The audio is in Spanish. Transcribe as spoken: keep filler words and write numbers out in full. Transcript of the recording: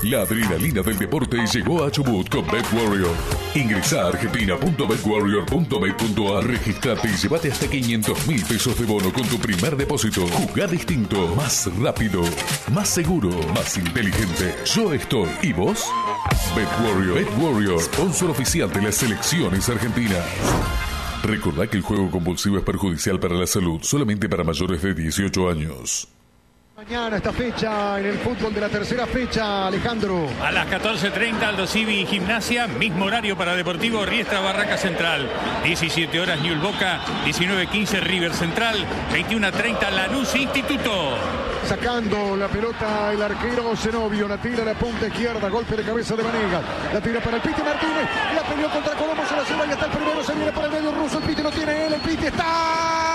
La adrenalina del deporte llegó a Chubut con BetWarrior. Ingresa a argentina punto bet warrior punto bet punto a r, registrate y llévate hasta quinientos mil pesos de bono con tu primer depósito. Jugá distinto, más rápido, más seguro, más inteligente. Yo estoy. ¿Y vos? BetWarrior. BetWarrior, sponsor oficial de las selecciones argentinas. Recordá que el juego compulsivo es perjudicial para la salud, solamente para mayores de dieciocho años. Mañana esta fecha en el fútbol de la tercera fecha, Alejandro. A las catorce treinta Aldo Civi y Gimnasia, mismo horario para Deportivo Riestra Barraca Central. diecisiete horas Newell's Boca, diecinueve quince River Central, veintiuno treinta Lanús Instituto. Sacando la pelota el arquero Zenobio, la tira a la punta izquierda, golpe de cabeza de Vanegas, la tira para el Piti Martínez, la peleó contra Colombo, se la lleva y hasta el primero, se viene para el medio ruso, el Piti lo tiene él, el Piti está...